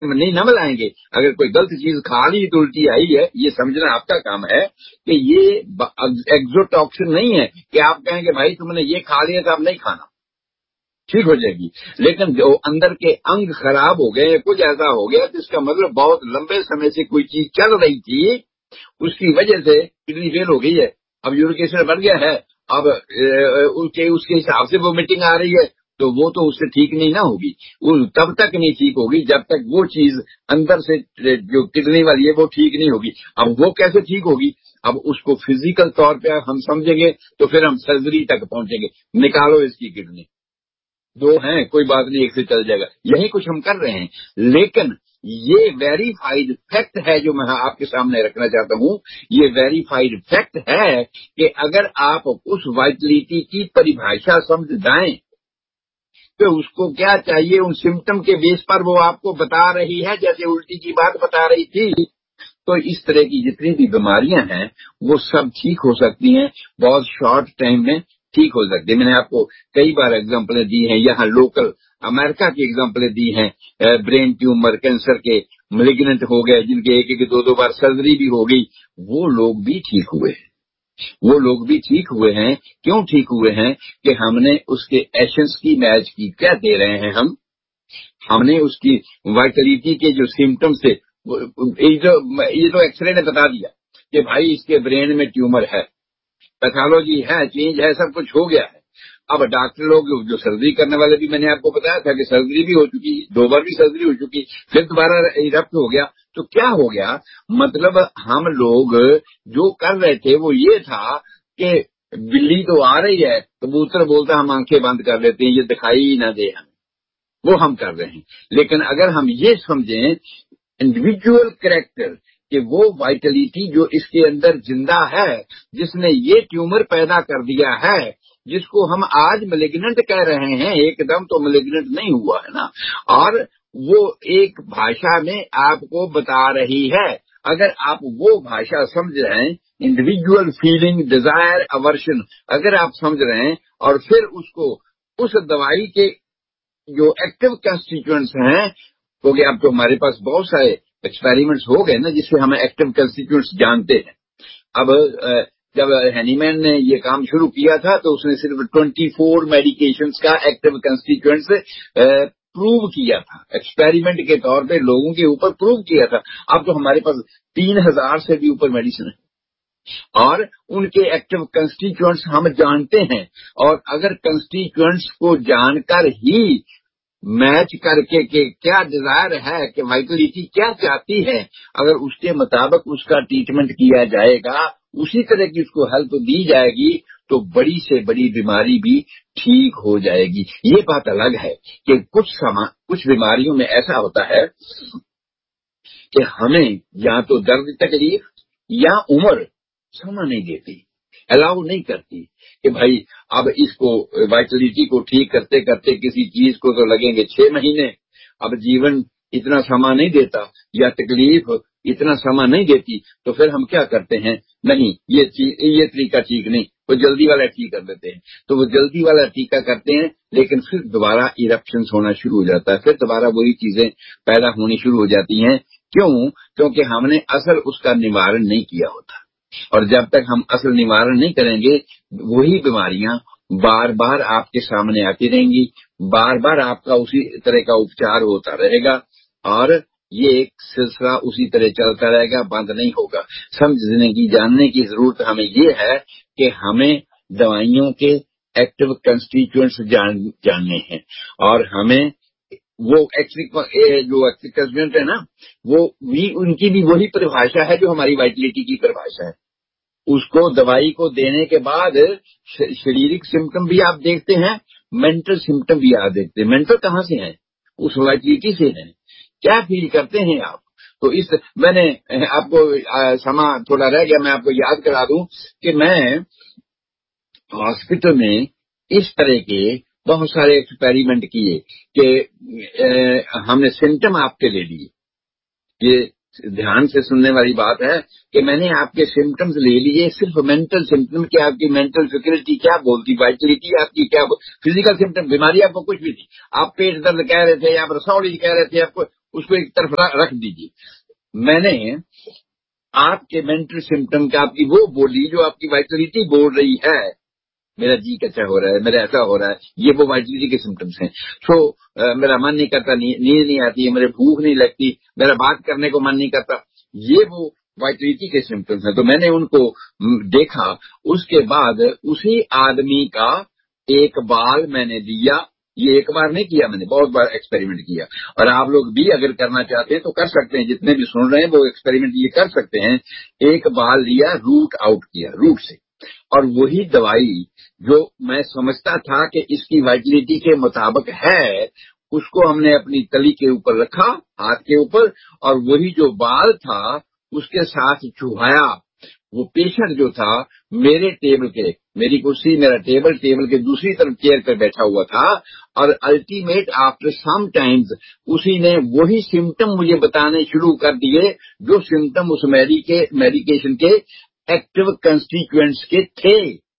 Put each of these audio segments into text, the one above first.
नहीं न मिलाएंगे। अगर कोई गलत चीज खा ली तो उल्टी आई है, ये समझना आपका काम है कि ये एक्सोटॉक्सिन नहीं है कि आप कहेंगे भाई तुमने ये खा लिया तो अब नहीं खाना, ठीक हो जाएगी। लेकिन जो अंदर के अंग खराब हो गए, कुछ ऐसा हो गया तो इसका मतलब बहुत लंबे समय से कोई चीज चल रही थी, उसकी वजह से किडनी फेल हो गई है। अब यूरिक एसिड बढ़ गया है, अब उसके हिसाब से वो मीटिंग आ रही है, तो वो तो उससे ठीक नहीं ना होगी। वो तब तक नहीं ठीक होगी जब तक वो चीज अंदर से जो किडनी वाली है वो ठीक नहीं होगी। अब वो कैसे ठीक होगी? अब उसको फिजिकल तौर पे हम समझेंगे तो फिर हम सर्जरी तक पहुंचेंगे, निकालो इसकी किडनी, दो हैं कोई बात नहीं, एक से चल जाएगा, यही कुछ हम कर रहे हैं। लेकिन ये वेरीफाइड फैक्ट है जो मैं आपके सामने रखना चाहता हूं। ये वेरीफाइड फैक्ट है कि अगर आप उस वाइटलिटी की परिभाषा समझ जाएं तो उसको क्या चाहिए, उन सिम्टम के बेस पर वो आपको बता रही है, जैसे उल्टी की बात बता रही थी। तो इस तरह की जितनी भी बीमारियां हैं वो सब ठीक हो सकती हैं, बहुत शॉर्ट टाइम में ठीक हो सकती है। मैंने आपको कई बार एग्जांपलें दी हैं, यहाँ लोकल अमेरिका की एग्जांपलें दी हैं। ब्रेन ट्यूमर, कैंसर के मैलिग्नेंट हो गए जिनके एक एक दो दो बार सर्जरी भी हो गई, वो लोग भी ठीक हुए हैं। वो लोग भी ठीक हुए हैं। क्यों ठीक हुए हैं? कि हमने उसके एसेंस की मैच की, क्या दे रहे हैं हमने उसकी वाइटलिटी के जो सिम्टम्स थे, ये तो एक्सरे ने बता दिया कि भाई इसके ब्रेन में ट्यूमर है, पैथोलॉजी है, चेंज है, सब कुछ हो गया है। अब डॉक्टर लोग जो सर्जरी करने वाले भी, मैंने आपको बताया था कि सर्जरी भी हो चुकी, 2 बार भी सर्जरी हो चुकी, फिर दोबारा इरप्ट हो गया। तो क्या हो गया? मतलब हम लोग जो कर रहे थे वो ये था कि बिल्ली तो आ रही है, कबूतर बोलता हम आंखें बंद कर लेते हैं, ये दिखाई ही ना दे हमें, वो हम कर रहे हैं। लेकिन अगर हम ये समझें इंडिविजुअल कैरेक्टर कि वो वाइटलिटी जो इसके अंदर जिंदा है, जिसने ये ट्यूमर पैदा कर दिया है, जिसको हम आज मैलिग्नेंट कह रहे हैं, एकदम तो मैलिग्नेंट नहीं हुआ है ना, और वो एक भाषा में आपको बता रही है। अगर आप वो भाषा समझ रहे हैं, इंडिविजुअल फीलिंग, डिजायर, अवर्शन, अगर आप समझ रहे हैं और फिर उसको उस दवाई के जो एक्टिव कंस्टिट्यूएंट्स हैं, क्योंकि अब तो हमारे पास बहुत सारे एक्सपेरिमेंट्स हो गए ना जिससे हम एक्टिव कंस्टिट्यूएंट्स जानते हैं। अब जब हैनीमैन ने ये काम शुरू किया था तो उसने सिर्फ 24 मेडिकेशंस का एक्टिव कंस्टिट्यूएंट्स प्रूव किया था, एक्सपेरिमेंट के तौर पे लोगों के ऊपर प्रूव किया था। अब तो हमारे पास 3000 से भी ऊपर मेडिसिन है और उनके एक्टिव कंस्टिट्यूएंट्स हम जानते हैं। और अगर कंस्टिट्यूएंट्स को जानकर ही मैच करके कि क्या डिजायर है, कि वाइटलिटी क्या चाहती है, अगर उसके मुताबिक उसका ट्रीटमेंट किया जाएगा, उसी तरह की उसको हेल्प दी जाएगी, तो बड़ी से बड़ी बीमारी भी ठीक हो जाएगी। ये बात अलग है कि कुछ बीमारियों में ऐसा होता है कि हमें या तो दर्द तकलीफ या उम्र क्षमा नहीं देती, अलाउ नहीं करती कि भाई अब इसको वाइटलिटी को ठीक करते करते किसी चीज को तो लगेंगे 6 महीने, अब जीवन इतना समय नहीं देता या तकलीफ इतना समय नहीं देती, तो फिर हम क्या करते हैं, नहीं ये तरीका ठीक नहीं, वो जल्दी वाला ठीक कर देते हैं। तो वो जल्दी वाला टीका करते हैं, लेकिन फिर दोबारा इरप्शंस होना शुरू हो जाता है, फिर दोबारा वही चीजें पैदा होनी शुरू हो जाती हैं। क्यों? क्योंकि हमने असल उसका निवारण नहीं किया होता। और जब तक हम असल निवारण नहीं करेंगे, वही बीमारियां बार बार आपके सामने आती रहेंगी, बार बार आपका उसी तरह का उपचार होता रहेगा और ये एक सिलसिला उसी तरह चलता रहेगा, बंद नहीं होगा। समझने की, जानने की जरूरत हमें ये है कि हमें दवाइयों के एक्टिव कंस्टिट्यूएंट्स जानने हैं और हमें वो जो एक्टिव कंस्टिट्यूएंट है ना, वो भी उनकी भी वही परिभाषा है जो हमारी वाइटलिटी की परिभाषा है। उसको दवाई को देने के बाद शारीरिक सिम्टम भी आप देखते हैं, मेंटल सिम्टम भी आप देखते हैं। मेंटल कहाँ से है? उस वाइटलिटी से है। क्या फील करते हैं आप? तो इस मैंने आपको समा थोड़ा रह गया, मैं आपको याद करा दूं कि मैं हॉस्पिटल में इस तरह के बहुत सारे एक्सपेरिमेंट किए कि हमने सिम्टम आपके ले लिए। ये ध्यान से सुनने वाली बात है कि मैंने आपके सिम्टम्स ले लिए, सिर्फ मेंटल सिम्टम, कि आपकी मेंटल फैकल्टी क्या बोलती, वाइटलिटी आपकी क्या, फिजिकल सिम्टम, बीमारी आपको कुछ भी थी, आप पेट दर्द कह रहे थे, आप रसौली कह रहे थे, आपको उसको एक तरफ रख दीजिए। मैंने आपके मेंटल सिम्टम का आपकी वो बोली जो आपकी वाइटलिटी बोल रही है, मेरा जी कच्चा हो रहा है, मेरा ऐसा हो रहा है, ये वो वाइटलिटी के सिम्टम्स हैं। मेरा मन नहीं करता, नींद नहीं आती है, मेरे भूख नहीं लगती, मेरा बात करने को मन नहीं करता, ये वो वाइटलिटी के सिम्टम्स हैं। तो मैंने उनको देखा, उसके बाद उसी आदमी का एक बाल मैंने दिया। ये एक बार नहीं किया, मैंने बहुत बार एक्सपेरिमेंट किया, और आप लोग भी अगर करना चाहते हैं तो कर सकते हैं, जितने भी सुन रहे हैं वो एक्सपेरिमेंट ये कर सकते हैं। एक बाल लिया, रूट आउट किया, रूट से, और वही दवाई जो मैं समझता था कि इसकी वाइटलिटी के मुताबिक है, उसको हमने अपनी तली के ऊपर रखा, हाथ के ऊपर, और वही जो बाल था उसके साथ चुहाया। वो पेशेंट जो था मेरे टेबल के, मेरी कुर्सी मेरा टेबल, टेबल के दूसरी तरफ चेयर पर बैठा हुआ था, और अल्टीमेट आफ्टर सम टाइम्स उसी ने वही सिम्टम मुझे बताने शुरू कर दिए जो सिम्टम उस मेडिकेशन के एक्टिव कंस्टिट्यूएंट्स के थे।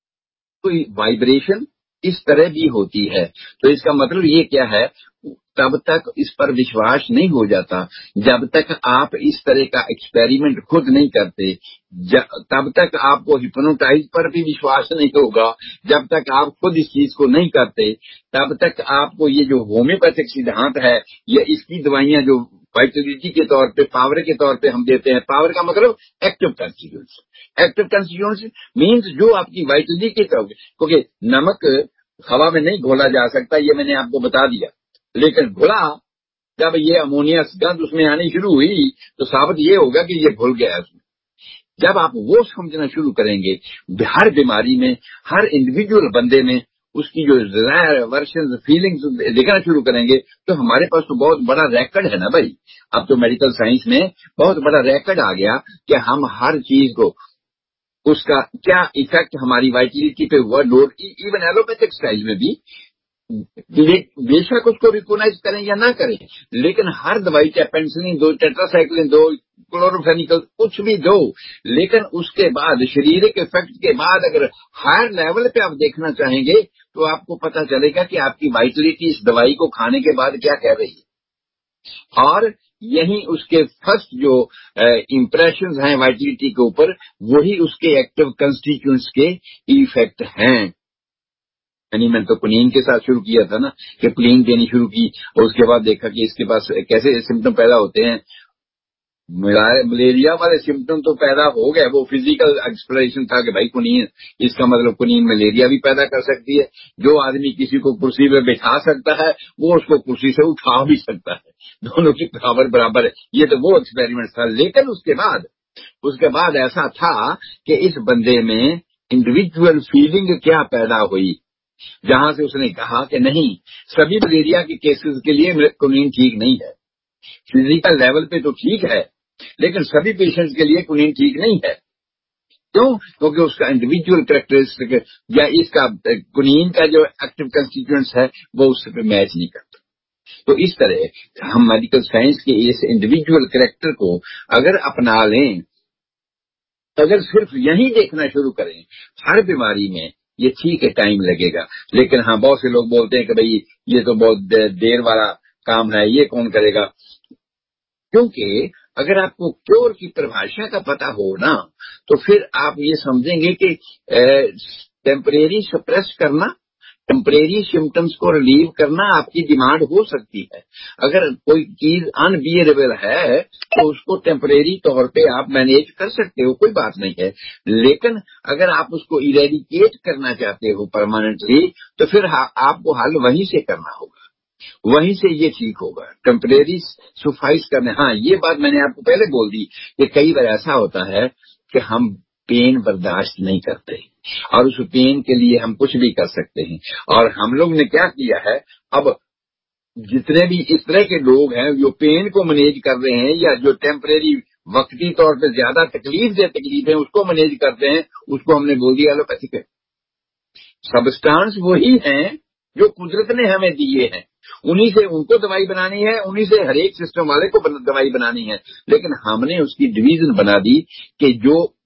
तो वाइब्रेशन इस तरह भी होती है। तो इसका मतलब ये क्या है, तब तक इस पर विश्वास नहीं हो जाता जब तक आप इस तरह का एक्सपेरिमेंट खुद नहीं करते, तब तक आपको हिप्नोटाइज पर भी विश्वास नहीं होगा, जब तक आप खुद इस चीज को नहीं करते, तब तक आपको ये जो होम्योपैथिक सिद्धांत है, ये इसकी दवाइयां जो वाइटलिटी के तौर पे, पावर के तौर पे हम देते हैं, पावर का मतलब active constituents. Active constituents means जो आपकी वाइटलिटी की तरफ, क्योंकि नमक हवा में नहीं घोला जा सकता, ये मैंने आपको बता दिया, लेकिन घुला जब ये अमोनिया गंध उसमें आनी शुरू हुई तो साबित ये होगा कि ये घुल गया उसमें। जब आप वो समझना शुरू करेंगे, हर बीमारी में, हर इंडिविजुअल बंदे में उसकी जो डिजायर, वर्षन, फीलिंग्स देखना शुरू करेंगे, तो हमारे पास तो बहुत बड़ा रिकॉर्ड है ना भाई। अब तो मेडिकल साइंस में बहुत बड़ा रिकॉर्ड आ गया कि हम हर चीज को, उसका क्या इफेक्ट हमारी वाइटलिटी पे हुआ, लोड, इवन एलोपैथिक स्टाइल में भी बेशक उसको रिकोनाइज करें या ना करें, लेकिन हर दवाई, चाहे पेंसिलिन दो, टेट्रासाइक्लिन दो, क्लोरोफेनिकल कुछ भी दो, लेकिन उसके बाद शारीरिक इफेक्ट के बाद अगर हायर लेवल पे आप देखना चाहेंगे तो आपको पता चलेगा कि आपकी वाइटलिटी इस दवाई को खाने के बाद क्या कह रही है। और यही उसके फर्स्ट जो इम्प्रेशंस हैं वाइटलिटी के ऊपर, वही उसके एक्टिव कंस्टिट्यूएंट्स के इफेक्ट हैं। यानी मैंने तो कुनीन के साथ शुरू किया था ना, कि प्लीन देनी शुरू की, और उसके बाद देखा कि इसके पास कैसे सिम्टम पैदा होते हैं। मलेरिया वाले सिम्टम तो पैदा हो गए, वो फिजिकल एक्सप्लेनेशन था कि भाई कुनीन, इसका मतलब कुनीन मलेरिया भी पैदा कर सकती है। जो आदमी किसी को कुर्सी पे बैठा सकता है वो उसको कुर्सी से उठा भी सकता है, दोनों की पावर बराबर है। ये तो वो एक्सपेरिमेंट था। लेकिन उसके बाद ऐसा था कि इस बंदे में इंडिविजुअल फीलिंग क्या पैदा हुई, जहां से उसने कहा कि नहीं, सभी मलेरिया के केसेस के लिए कुनीन ठीक नहीं है। फिजिकल लेवल पे तो ठीक है, लेकिन सभी पेशेंट्स के लिए कुनीन ठीक नहीं है। क्यों? क्योंकि उसका इंडिविजुअल कैरेक्टरिस्टिक या इसका कुनीन का जो एक्टिव कंस्टिट्यूएंट्स है वो उससे मैच नहीं करता। तो इस तरह हम मेडिकल साइंस के इस इंडिविजुअल कैरेक्टर को अगर अपना लें, अगर सिर्फ यही देखना शुरू करें हर बीमारी में, ये ठीक है, टाइम लगेगा। लेकिन हाँ, बहुत से लोग बोलते हैं कि भाई ये तो बहुत देर वाला काम है, ये कौन करेगा। क्योंकि अगर आपको क्योर की परिभाषा का पता हो ना, तो फिर आप ये समझेंगे कि टेम्परेरी सप्रेस करना, टेम्परेरी सिम्टम्स को रिलीव करना आपकी डिमांड हो सकती है। अगर कोई चीज अनबियरेबल है तो उसको टेम्परेरी तौर पे आप मैनेज कर सकते हो, कोई बात नहीं है। लेकिन अगर आप उसको इरेडिकेट करना चाहते हो परमानेंटली, तो फिर आपको हल वहीं से करना होगा, वहीं से ये ठीक होगा। टेम्परेरी सुफाइस करने, हाँ ये बात मैंने आपको पहले बोल दी कि कई बार ऐसा होता है कि हम पेन बर्दाश्त नहीं करते, और उस पेन के लिए हम कुछ भी कर सकते हैं। और हम लोग ने क्या किया है, अब जितने भी इस तरह के लोग हैं जो पेन को मैनेज कर रहे हैं, या जो टेम्परेरी वक्ती तौर पे ज्यादा तकलीफ है उसको मैनेज करते हैं, उसको हमने बोल दिया एलोपैथिक है। सबस्टांस वही हैं जो कुदरत ने हमें दिए हैं, उन्हीं से उनको दवाई बनानी है, उन्हीं से हर एक सिस्टम वाले को दवाई बनानी है। लेकिन हमने उसकी डिवीजन बना दी कि जो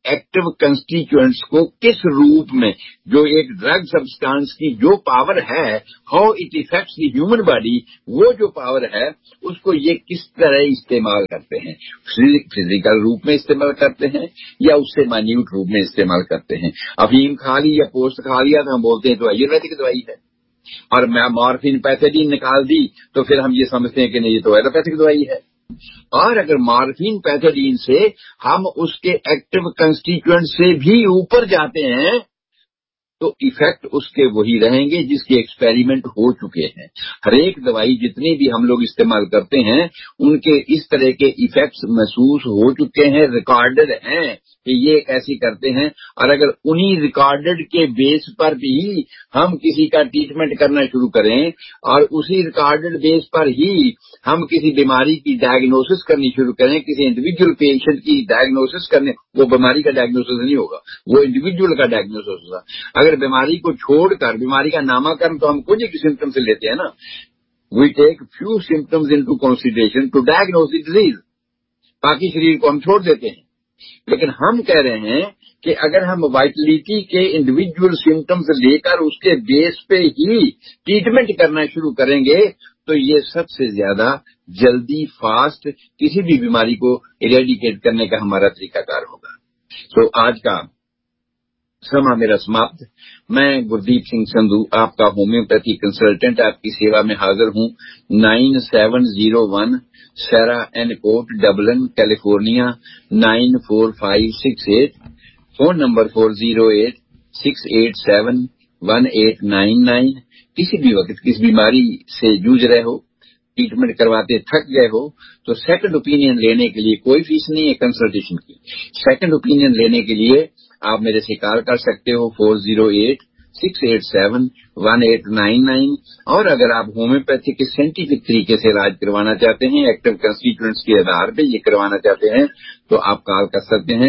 एक्टिव कंस्टिट्यूएंट्स को किस रूप में, जो एक ड्रग सब्सटेंस की जो पावर है, how it effects the human body, वो जो पावर है उसको ये किस तरह इस्तेमाल करते हैं, फिजिकल रूप में इस्तेमाल करते हैं या उससे माइन्यूट रूप में इस्तेमाल करते हैं। अफीम खा ली या पोस्ट खा लिया तो हम बोलते हैं तो आयुर्वेदिक दवाई है, और मैं मॉर्फिन पैथेडीन निकाल दी तो फिर हम ये समझते हैं कि नहीं ये तो एलोपैथिक दवाई है। और अगर मॉर्फिन पैथेडीन से हम उसके एक्टिव कंस्टिट्यूएंट से भी ऊपर जाते हैं तो इफेक्ट उसके वही रहेंगे जिसके एक्सपेरिमेंट हो चुके हैं। हर एक दवाई जितनी भी हम लोग इस्तेमाल करते हैं उनके इस तरह के इफेक्ट्स महसूस हो चुके हैं, रिकॉर्डेड हैं कि ये ऐसी करते हैं। और अगर उन्हीं रिकॉर्डेड के बेस पर भी हम किसी का ट्रीटमेंट करना शुरू करें और उसी रिकॉर्डेड बेस पर ही हम किसी बीमारी की डायग्नोसिस करनी शुरू करें, किसी इंडिविजुअल पेशेंट की डायग्नोसिस करने, वो बीमारी का डायग्नोसिस नहीं होगा, वो इंडिविजुअल का डायग्नोसिस होगा। अगर बीमारी को छोड़कर बीमारी का नामकरण तो हम कुछ एक सिम्टम से लेते हैं ना, we take few symptoms into consideration to diagnose the disease, बाकी शरीर को हम छोड़ देते हैं। लेकिन हम कह रहे हैं कि अगर हम वाइटलिटी के इंडिविजुअल सिम्टम्स लेकर उसके बेस पे ही ट्रीटमेंट करना शुरू करेंगे तो ये सबसे ज्यादा जल्दी फास्ट किसी भी बीमारी को इरेडिकेट करने का हमारा तरीकाकार होगा। तो आज का समा मेरा समाप्त। मैं गुरदीप सिंह संधू, आपका होम्योपैथी कंसल्टेंट, आपकी सेवा में हाजिर हूँ। 9701 सेरा N court, Dublin, California 94568। Phone number 408-687-1899। किसी भी वक्त किस बीमारी से जूझ रहे हो, ट्रीटमेंट करवाते थक गए हो तो सेकंड ओपिनियन लेने के लिए कोई फीस नहीं है कंसल्टेशन की। सेकंड ओपिनियन लेने के लिए आप मेरे से कॉल कर सकते हो 408-687-1899। और अगर आप होम्योपैथी के साइंटिफिक तरीके से इलाज करवाना चाहते हैं, एक्टिव कंस्टिट्यूएंट्स के आधार पे ये करवाना चाहते हैं तो आप कॉल कर सकते हैं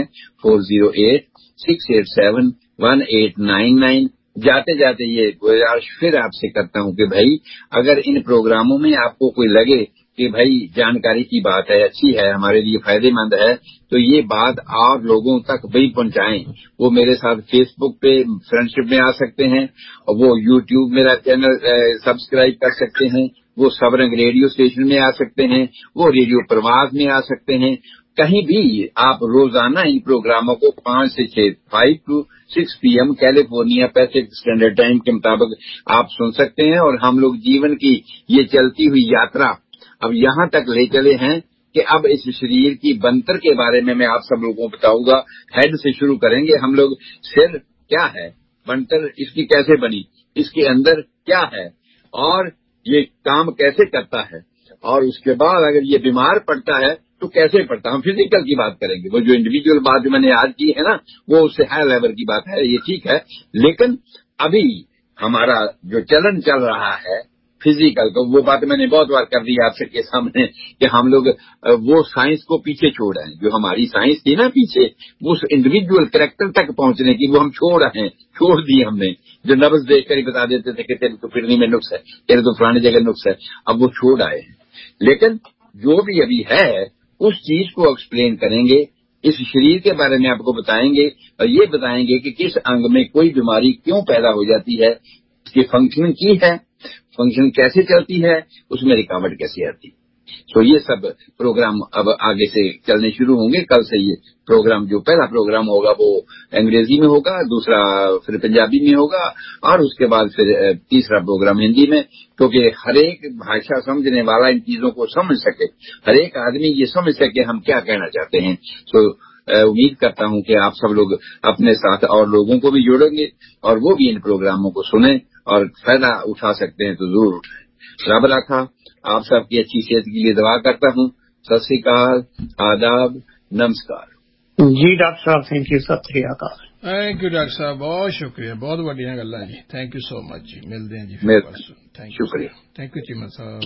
408-687-1899। जाते जाते ये गुजारिश फिर आपसे करता हूं कि भाई अगर इन प्रोग्रामों में आपको कोई लगे कि भाई जानकारी की बात है, अच्छी है, हमारे लिए फायदेमंद है, तो ये बात और लोगों तक भी पहुंचाएं। वो मेरे साथ फेसबुक पे फ्रेंडशिप में आ सकते हैं, और वो यूट्यूब मेरा चैनल सब्सक्राइब कर सकते हैं, वो सबरंग रेडियो स्टेशन में आ सकते हैं, वो रेडियो प्रवास में आ सकते हैं। कहीं भी आप रोजाना इन प्रोग्रामों को 5 से 6 5 to 6 PM California Pacific standard time के मुताबिक आप सुन सकते हैं। और हम लोग जीवन की ये चलती हुई यात्रा अब यहाँ तक ले चले हैं कि अब इस शरीर की बनतर के बारे में मैं आप सब लोगों को बताऊंगा। हेड से शुरू करेंगे हम लोग। सिर क्या है, बनतर इसकी कैसे बनी, इसके अंदर क्या है, और ये काम कैसे करता है, और उसके बाद अगर ये बीमार पड़ता है तो कैसे पड़ता है। हम फिजिकल की बात करेंगे, वो जो इंडिविजुअल बात जो मैंने आज की है ना, वो उससे हाई लेवल की बात है, ये ठीक है। लेकिन अभी हमारा जो चलन चल रहा है फिजिकल, तो वो बात मैंने बहुत बार कर दी आप सबके सामने कि हम लोग वो साइंस को पीछे छोड़ रहे हैं। जो हमारी साइंस थी ना पीछे, उस इंडिविजुअल कैरेक्टर तक पहुंचने की, वो हम छोड़ रहे हैं, छोड़ दी हमने। जो नब्ज देखकर ही बता देते थे कि तेरे तो किडनी में नुक्स है, तेरे तो फलानी जगह नुक्स है, अब वो छोड़ आए हैं। लेकिन जो भी अभी है उस चीज को एक्सप्लेन करेंगे, इस शरीर के बारे में आपको बताएंगे, और ये बताएंगे कि किस अंग में कोई बीमारी क्यों पैदा हो जाती है, इसकी फंक्शन की है, फंक्शन कैसे चलती है, उसमें रिकावट कैसे आती है। तो ये सब प्रोग्राम अब आगे से चलने शुरू होंगे। कल से ये प्रोग्राम, जो पहला प्रोग्राम होगा वो अंग्रेजी में होगा, दूसरा फिर पंजाबी में होगा, और उसके बाद फिर तीसरा प्रोग्राम हिंदी में, क्योंकि हर एक भाषा समझने वाला इन चीजों को समझ सके, हर एक आदमी ये समझ सके हम क्या कहना चाहते हैं। तो उम्मीद करता हूं कि आप सब लोग अपने साथ और लोगों को भी जोड़ेंगे और वो भी इन प्रोग्रामों को सुने और फायदा उठा सकते हैं तो जरूर उठाएं। रब रखा आप सबकी अच्छी सेहत के लिए दुआ करता हूँ। सत श्री अकाल, आदाब, नमस्कार जी। डॉक्टर साहब थैंक यू, सत श्री अकाल। थैंक यू डॉक्टर साहब, बहुत शुक्रिया, बहुत बढ़िया गल्ला जी। थैंक यू सो मच जी, मिलते हैं जी फिर परसों। थैंक यू, शुक्रिया। थैंक यू चीमा साहब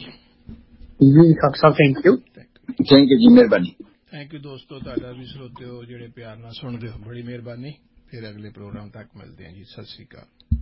जी। डॉक्टर साहब थैंक यू, थैंक यू जी, मेहरबानी। थैंक यू दोस्तों, ਤੁਹਾਡਾ ਵੀ ਸਰੋਤੇ ਹੋ ਜਿਹੜੇ ਪਿਆਰ ਨਾਲ ਸੁਣਦੇ ਹੋ, ਬੜੀ ਮਿਹਰਬਾਨੀ। ਫਿਰ ਅਗਲੇ ਪ੍ਰੋਗਰਾਮ ਤੱਕ ਮਿਲਦੇ ਹਾਂ ਜੀ, ਸਤਿ ਸ੍ਰੀ ਅਕਾਲ।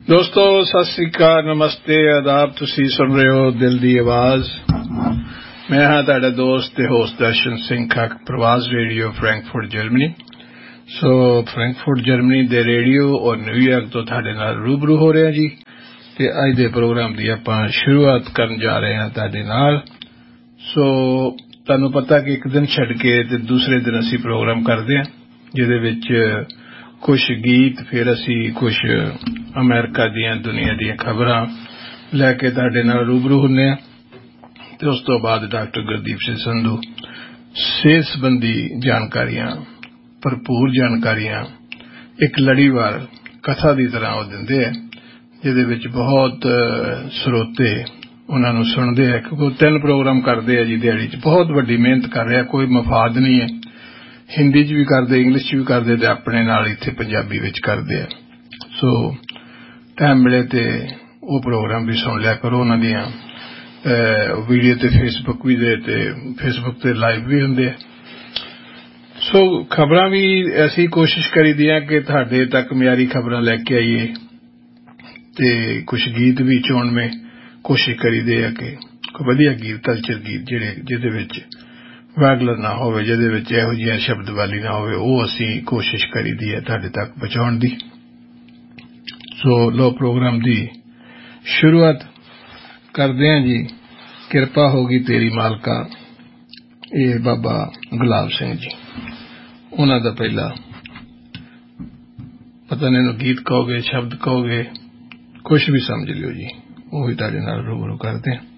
ਦੋਸਤੋ ਸਤਿ ਸ੍ਰੀ ਅਕਾਲ, ਨਮਸਤੇ, ਆਦਾਬ। ਤੁਸੀਂ ਸੁਣ ਰਹੇ ਹੋ ਦਿਲ ਦੀ ਆਵਾਜ਼। ਮੈਂ ਹਾਂ ਤੁਹਾਡਾ ਦੋਸਤ ਤੇ ਹੋਸਟ ਦਰਸ਼ਨ ਸਿੰਘ ਖੱਕ, ਪ੍ਰਵਾਸ ਰੇਡੀਓ ਫਰੈਂਕਫਰਟ ਜਰਮਨੀ। ਸੋ ਫਰੈਂਕਫਰਟ ਜਰਮਨੀ ਦੇ ਰੇਡੀਓ ਔਰ ਨਿਊਯਾਰਕ ਤੋਂ ਤੁਹਾਡੇ ਨਾਲ ਰੂਬਰੂ ਹੋ ਰਿਹਾ ਜੀ। ਤੇ ਅੱਜ ਦੇ ਪ੍ਰੋਗਰਾਮ ਦੀ ਆਪਾਂ ਸ਼ੁਰੂਆਤ ਕਰਨ ਜਾ ਰਹੇ ਹਾਂ ਤੁਹਾਡੇ ਨਾਲ। ਸੋ ਤੁਹਾਨੂੰ ਪਤਾ ਕਿ ਇੱਕ ਦਿਨ ਛੱਡ ਕੇ ਤੇ ਦੂਸਰੇ ਦਿਨ ਅਸੀਂ ਪ੍ਰੋਗਰਾਮ ਕਰਦੇ ਹਾਂ, ਜਿਹਦੇ ਵਿੱਚ ਕੁਝ ਗੀਤ, ਫਿਰ ਅਸੀਂ ਕੁਝ ਅਮਰੀਕਾ ਦੀਆਂ ਦੁਨੀਆ ਦੀਆਂ ਖਬਰਾਂ ਲੈ ਕੇ ਤੁਹਾਡੇ ਨਾਲ ਰੂਬਰੂ ਹੁੰਦੇ ਹਾਂ। ਤੇ ਉਸ ਤੋਂ ਬਾਅਦ ਡਾਕਟਰ ਗੁਰਦੀਪ ਸਿੰਘ ਸੰਧੂ ਸਿਹਤ ਸੰਬੰਧੀ ਜਾਣਕਾਰੀਆਂ, ਭਰਪੂਰ ਜਾਣਕਾਰੀਆਂ ਇੱਕ ਲੜੀਵਾਰ ਕਥਾ ਦੀ ਤਰ੍ਹਾਂ ਉਹ ਦਿੰਦੇ ਆ, ਜਿਹਦੇ ਵਿੱਚ ਬਹੁਤ ਸਰੋਤੇ ਉਹਨਾਂ ਨੂੰ ਸੁਣਦੇ ਆ, ਕਿਉਂਕਿ ਉਹ 3 ਪ੍ਰੋਗਰਾਮ ਕਰਦੇ ਆ ਜੀ ਦਿਹਾੜੀ 'ਚ। ਬਹੁਤ ਵੱਡੀ ਮਿਹਨਤ ਕਰ ਰਿਹਾ, ਕੋਈ ਮਫਾਦ ਨਹੀਂ ਹੈ। ਹਿੰਦੀ 'ਚ ਵੀ ਕਰਦੇ, ਇੰਗਲਿਸ਼ 'ਚ ਵੀ ਕਰਦੇ ਤੇ ਆਪਣੇ ਨਾਲ ਇੱਥੇ ਪੰਜਾਬੀ ਵਿੱਚ ਕਰਦੇ ਆ। ਸੋ ਟਾਈਮ ਮਿਲੇ ਤੇ ਉਹ ਪ੍ਰੋਗਰਾਮ ਵੀ ਸੁਣ ਲਿਆ ਕਰੋ। ਉਹਨਾਂ ਦੀਆਂ ਵੀਡੀਓ ਤੇ ਫੇਸਬੁੱਕ ਵੀ ਦੇ ਤੇ ਫੇਸਬੁੱਕ ਤੇ ਲਾਈਵ ਵੀ ਹੁੰਦੇ ਆ। ਸੋ ਖਬਰਾਂ ਵੀ ਅਸੀਂ ਕੋਸ਼ਿਸ਼ ਕਰੀਦੀ ਆ ਕਿ ਤੁਹਾਡੇ ਤੱਕ ਮਿਆਰੀ ਖਬਰਾਂ ਲੈ ਕੇ ਆਈਏ, ਤੇ ਕੁਝ ਗੀਤ ਵੀ ਚੁਣਵੇਂ ਕੋਸ਼ਿਸ਼ ਕਰੀਦੇ ਆ ਕਿ ਕੋਈ ਵਧੀਆ ਗੀਤ, ਕਲਚਰ ਗੀਤ ਜਿਹਦੇ ਵਿੱਚ ਵਾਗਲਰ ਨਾ ਹੋਵੇ, ਜਿਹਦੇ ਵਿੱਚ ਇਹੋ ਜਿਹੀਆਂ ਸ਼ਬਦਵਾਲੀ ਨਾ ਹੋਵੇ, ਉਹ ਅਸੀਂ ਕੋਸ਼ਿਸ਼ ਕਰੀਦੀ ਹੈ ਤੁਹਾਡੇ ਤੱਕ ਪਹੁੰਚਾਉਣ ਦੀ। ਸੋ ਲੋ ਪ੍ਰੋਗਰਾਮ ਦੀ ਸ਼ੁਰੂਆਤ ਕਰਦੇ ਹਾਂ ਜੀ। ਕਿਰਪਾ ਹੋਗੀ ਤੇਰੀ ਮਾਲਕਾ, ਇਹ ਬਾਬਾ ਗੁਲਾਬ ਸਿੰਘ ਜੀ, ਉਹਨਾਂ ਦਾ ਪਹਿਲਾ ਪਤਾ ਨਹੀਂ ਇਹਨੂੰ ਗੀਤ ਕਹੋਗੇ, ਸ਼ਬਦ ਕਹੋਗੇ, ਕੁਛ ਵੀ ਸਮਝ ਲਿਓ ਜੀ, ਉਹ ਵੀ ਤੁਹਾਡੇ ਨਾਲ ਰੂਬਰੂ ਕਰਦੇ ਹਾਂ।